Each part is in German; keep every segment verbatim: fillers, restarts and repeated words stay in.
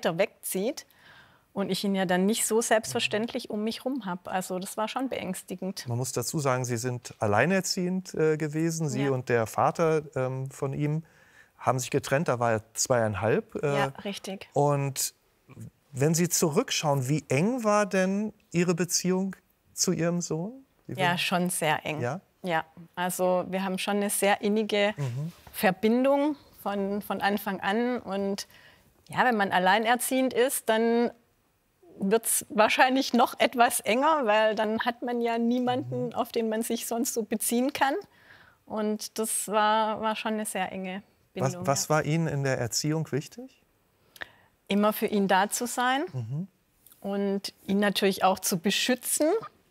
Meter wegzieht und ich ihn ja dann nicht so selbstverständlich um mich rum habe. Also das war schon beängstigend. Man muss dazu sagen, Sie sind alleinerziehend äh, gewesen. Sie Ja. und der Vater ähm, von ihm haben sich getrennt. Da war er zweieinhalb. Äh, Ja, richtig. Und wenn Sie zurückschauen, wie eng war denn Ihre Beziehung zu Ihrem Sohn? Wie Ja, war- schon sehr eng. Ja? Ja, also wir haben schon eine sehr innige Verbindung von, von Anfang an. Und ja, wenn man alleinerziehend ist, dann wird es wahrscheinlich noch etwas enger, weil dann hat man ja niemanden, auf den man sich sonst so beziehen kann. Und das war, war schon eine sehr enge Was, Bindung. was ja. war Ihnen in der Erziehung wichtig? Immer für ihn da zu sein und ihn natürlich auch zu beschützen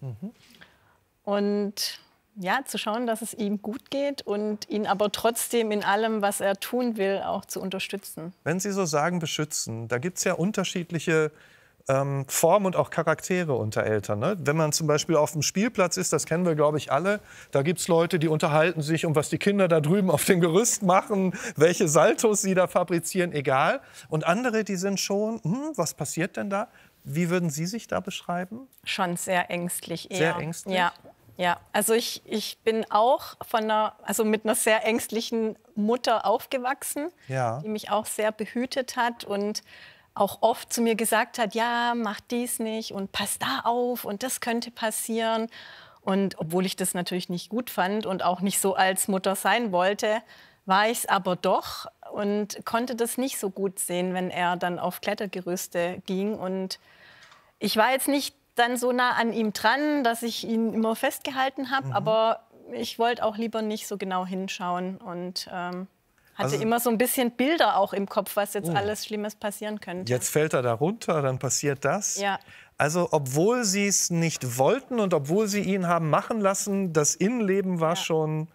und ja, zu schauen, dass es ihm gut geht und ihn aber trotzdem in allem, was er tun will, auch zu unterstützen. Wenn Sie so sagen, beschützen, da gibt es ja unterschiedliche ähm, Formen und auch Charaktere unter Eltern. Ne? Wenn man zum Beispiel auf dem Spielplatz ist, das kennen wir, glaube ich, alle, da gibt es Leute, die unterhalten sich, um was die Kinder da drüben auf dem Gerüst machen, welche Saltos sie da fabrizieren, egal. Und andere, die sind schon, hm, was passiert denn da? Wie würden Sie sich da beschreiben? Schon sehr ängstlich eher. Sehr ängstlich? Ja, ja. Also ich, ich bin auch von einer, also mit einer sehr ängstlichen Mutter aufgewachsen, Ja. die mich auch sehr behütet hat und auch oft zu mir gesagt hat, ja, mach dies nicht und pass da auf und das könnte passieren. Und obwohl ich das natürlich nicht gut fand und auch nicht so als Mutter sein wollte, war ich es aber doch und konnte das nicht so gut sehen, wenn er dann auf Klettergerüste ging. Und ich war jetzt nicht dann so nah an ihm dran, dass ich ihn immer festgehalten habe, aber ich wollte auch lieber nicht so genau hinschauen und ähm, hatte Also- immer so ein bisschen Bilder auch im Kopf, was jetzt alles Schlimmes passieren könnte. Jetzt fällt er da runter, dann passiert das. Ja. Also obwohl Sie es nicht wollten und obwohl Sie ihn haben machen lassen, das Innenleben war Ja. schon,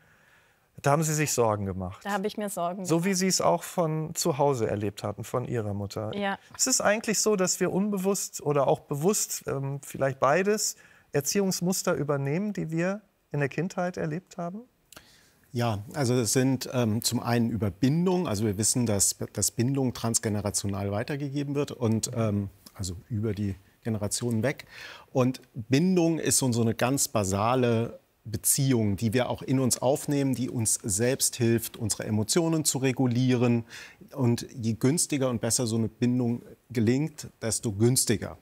da haben Sie sich Sorgen gemacht. Da habe ich mir Sorgen So gemacht. wie Sie es auch von zu Hause erlebt hatten, von Ihrer Mutter. Ja. Es ist eigentlich so, dass wir unbewusst oder auch bewusst, ähm, vielleicht beides, Erziehungsmuster übernehmen, die wir in der Kindheit erlebt haben? Ja, also es sind ähm, zum einen über Bindung, also wir wissen, dass, dass Bindung transgenerational weitergegeben wird und ähm, also über die Generationen weg. Und Bindung ist so, so eine ganz basale Beziehung, die wir auch in uns aufnehmen, die uns selbst hilft, unsere Emotionen zu regulieren. Und je günstiger und besser so eine Bindung gelingt, desto günstiger.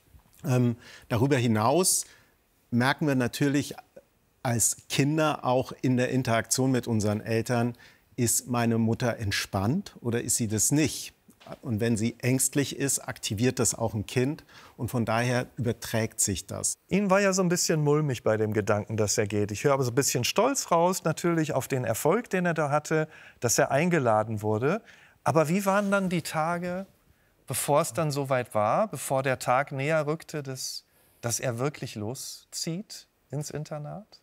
Ähm, darüber hinaus merken wir natürlich als Kinder auch in der Interaktion mit unseren Eltern, ist meine Mutter entspannt oder ist sie das nicht? Und wenn sie ängstlich ist, aktiviert das auch ein Kind und von daher überträgt sich das. Ihnen war ja so ein bisschen mulmig bei dem Gedanken, dass er geht. Ich höre aber so ein bisschen Stolz raus, natürlich auf den Erfolg, den er da hatte, dass er eingeladen wurde. Aber wie waren dann die Tage, bevor es dann soweit war, bevor der Tag näher rückte, dass, dass er wirklich loszieht ins Internat?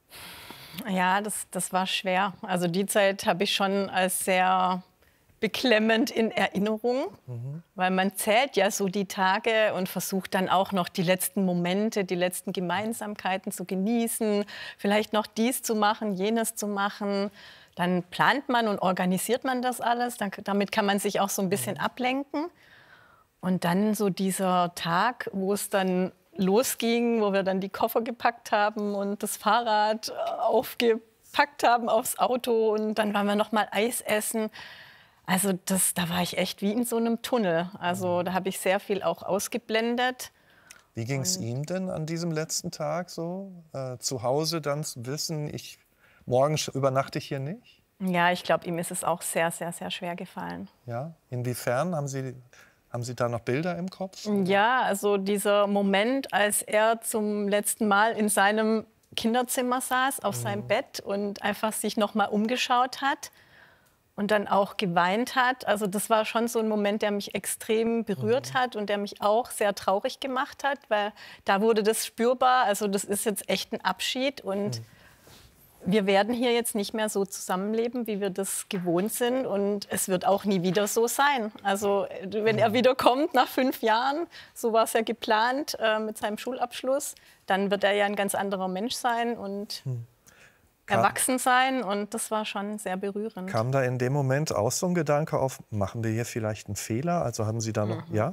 Ja, das, das war schwer. Also die Zeit habe ich schon als sehr beklemmend in Erinnerung, weil man zählt ja so die Tage und versucht dann auch noch die letzten Momente, die letzten Gemeinsamkeiten zu genießen, vielleicht noch dies zu machen, jenes zu machen. Dann plant man und organisiert man das alles. Dann, damit kann man sich auch so ein bisschen ablenken. Und dann so dieser Tag, wo es dann losging, wo wir dann die Koffer gepackt haben und das Fahrrad aufgepackt haben aufs Auto und dann waren wir noch mal Eis essen. Also das, da war ich echt wie in so einem Tunnel. Also da habe ich sehr viel auch ausgeblendet. Wie ging es ihm denn an diesem letzten Tag so? Äh, zu Hause dann zu wissen, ich, morgen sch- übernachte ich hier nicht? Ja, ich glaube, ihm ist es auch sehr, sehr, sehr schwer gefallen. Ja? Inwiefern? Haben Sie, haben Sie da noch Bilder im Kopf? Ja, also dieser Moment, als er zum letzten Mal in seinem Kinderzimmer saß, auf seinem Bett und einfach sich noch mal umgeschaut hat und dann auch geweint hat. Also das war schon so ein Moment, der mich extrem berührt hat und der mich auch sehr traurig gemacht hat, weil da wurde das spürbar. Also das ist jetzt echt ein Abschied und wir werden hier jetzt nicht mehr so zusammenleben, wie wir das gewohnt sind. Und es wird auch nie wieder so sein. Also wenn er wieder kommt nach fünf Jahren, so war es ja geplant äh, mit seinem Schulabschluss, dann wird er ja ein ganz anderer Mensch sein und Kam- erwachsen sein. Und das war schon sehr berührend. Kam da in dem Moment auch so ein Gedanke auf, machen wir hier vielleicht einen Fehler? Also haben Sie da noch, ja?